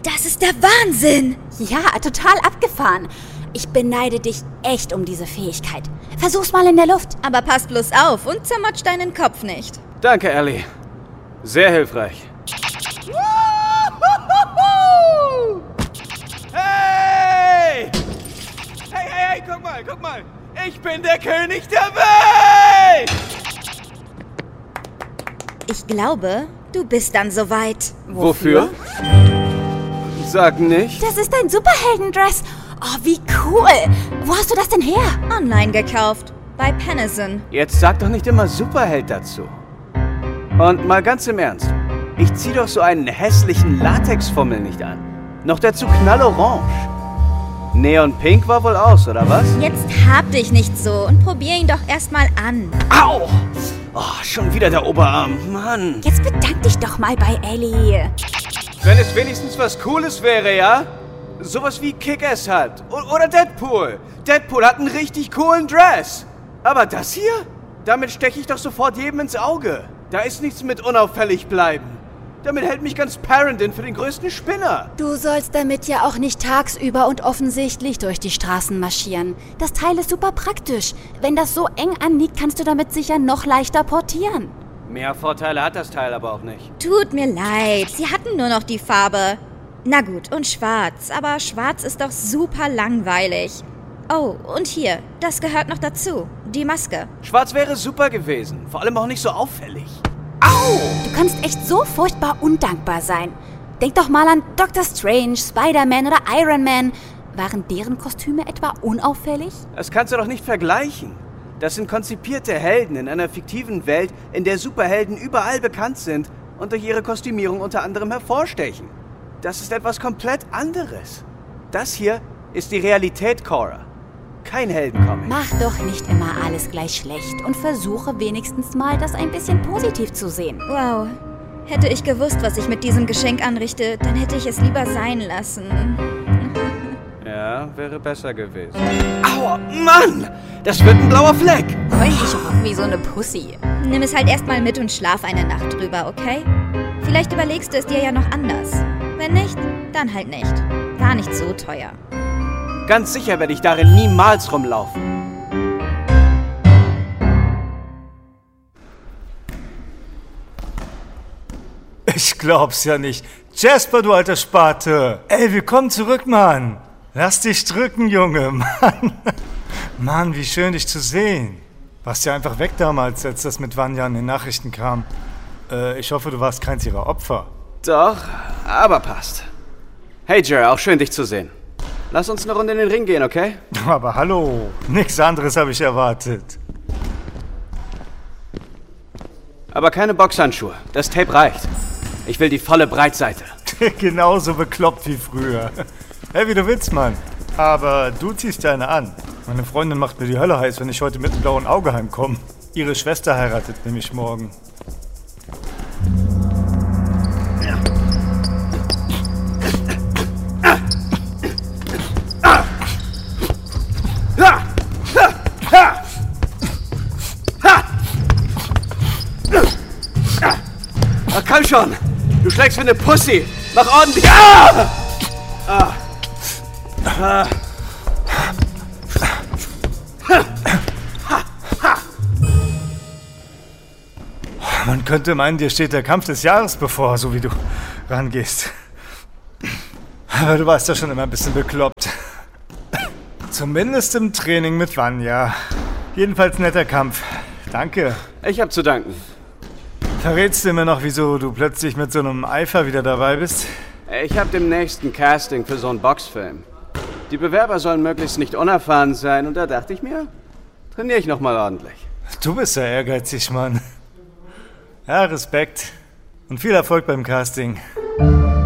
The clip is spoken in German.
Das ist der Wahnsinn! Ja, total abgefahren. Ich beneide dich echt um diese Fähigkeit. Versuch's mal in der Luft. Aber pass bloß auf und zermatsch deinen Kopf nicht. Danke, Ellie. Sehr hilfreich. Hey! Hey, guck mal! Ich bin der König der Welt! Ich glaube, du bist dann soweit. Wofür? Sag nicht. Das ist dein Superheldendress. Oh, wie cool. Wo hast du das denn her? Online gekauft. Bei Penison. Jetzt sag doch nicht immer Superheld dazu. Und mal ganz im Ernst. Ich zieh doch so einen hässlichen Latexfummel nicht an. Noch dazu knallorange. Neon Pink war wohl aus, oder was? Jetzt hab dich nicht so und probier ihn doch erstmal an. Au! Oh, schon wieder der Oberarm. Mann. Jetzt bedank dich doch mal bei Ellie. Wenn es wenigstens was Cooles wäre, ja? Sowas wie Kick-Ass hat. Oder Deadpool. Deadpool hat einen richtig coolen Dress. Aber das hier? Damit steche ich doch sofort jedem ins Auge. Da ist nichts mit unauffällig bleiben. Damit hält mich ganz Parendin für den größten Spinner. Du sollst damit ja auch nicht tagsüber und offensichtlich durch die Straßen marschieren. Das Teil ist super praktisch. Wenn das so eng anliegt, kannst du damit sicher noch leichter portieren. Mehr Vorteile hat das Teil aber auch nicht. Tut mir leid, sie hatten nur noch die Farbe. Na gut, und schwarz. Aber schwarz ist doch super langweilig. Oh, und hier, das gehört noch dazu. Die Maske. Schwarz wäre super gewesen. Vor allem auch nicht so auffällig. Au! Du kannst echt so furchtbar undankbar sein. Denk doch mal an Dr. Strange, Spider-Man oder Iron Man. Waren deren Kostüme etwa unauffällig? Das kannst du doch nicht vergleichen. Das sind konzipierte Helden in einer fiktiven Welt, in der Superhelden überall bekannt sind und durch ihre Kostümierung unter anderem hervorstechen. Das ist etwas komplett anderes. Das hier ist die Realität, Cora. Kein Heldencomic. Mach doch nicht immer alles gleich schlecht und versuche wenigstens mal, das ein bisschen positiv zu sehen. Wow. Hätte ich gewusst, was ich mit diesem Geschenk anrichte, dann hätte ich es lieber sein lassen. Ja, wäre besser gewesen. Aua, Mann! Das wird ein blauer Fleck! Heul dich rum wie so eine Pussy. Nimm es halt erstmal mit und schlaf eine Nacht drüber, okay? Vielleicht überlegst du es dir ja noch anders. Wenn nicht, dann halt nicht. War nicht so teuer. Ganz sicher werde ich darin niemals rumlaufen. Ich glaub's ja nicht. Jasper, du alter Spate. Ey, willkommen zurück, Mann. Lass dich drücken, Junge, Mann. Mann, wie schön, dich zu sehen. Warst ja einfach weg damals, als das mit Vanya in den Nachrichten kam. Ich hoffe, du warst keins ihrer Opfer. Doch, aber passt. Hey, Jerry, auch schön, dich zu sehen. Lass uns eine Runde in den Ring gehen, okay? Aber hallo, nichts anderes habe ich erwartet. Aber keine Boxhandschuhe. Das Tape reicht. Ich will die volle Breitseite. Genauso bekloppt wie früher. Hey, wie du willst, Mann. Aber du ziehst deine an. Meine Freundin macht mir die Hölle heiß, wenn ich heute mit einem blauen Auge heimkomme. Ihre Schwester heiratet nämlich morgen. Ach, komm schon! Du schlägst wie eine Pussy! Mach ordentlich! Ah! Ah. Ah. Man könnte meinen, dir steht der Kampf des Jahres bevor, so wie du rangehst. Aber du warst ja schon immer ein bisschen bekloppt. Zumindest im Training mit Vanya. Jedenfalls netter Kampf. Danke. Ich hab zu danken. Verrätst du mir noch, wieso du plötzlich mit so einem Eifer wieder dabei bist? Ich hab demnächst ein Casting für so einen Boxfilm. Die Bewerber sollen möglichst nicht unerfahren sein und da dachte ich mir, trainiere ich nochmal ordentlich. Du bist ja ehrgeizig, Mann. Ja, Respekt. Und viel Erfolg beim Casting.